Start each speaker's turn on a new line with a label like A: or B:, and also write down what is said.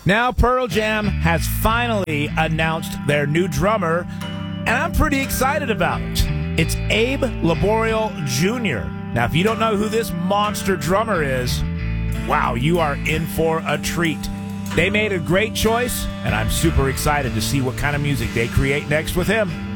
A: Now Pearl Jam has finally announced their new drummer, and I'm pretty excited about it. It's Abe Laboriel Jr. Now, if you don't know who this monster drummer is, wow, you are in for a treat. They made a great choice, and I'm super excited to see what kind of music they create next with him.